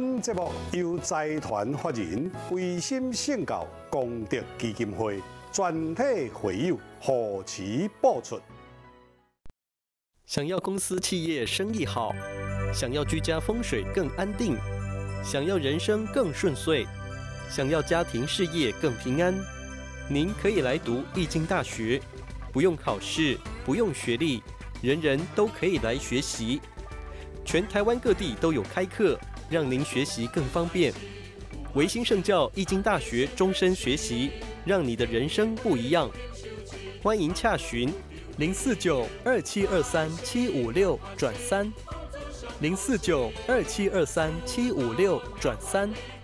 本节目由财团法人维新圣教功德基金会全体会友护持播出。 想要公司企业生意好，想要居家风水更安定，想要人生更顺遂，想要家庭事业更平安，您可以来读易经大学，不用考试，不用学历，人人都可以来学习。全台湾各地都有开课，让您学习更方便。维新圣教易经大学终身学习，让你的人生不一样。欢迎洽询049-2723-756-3，049-2723-756-3。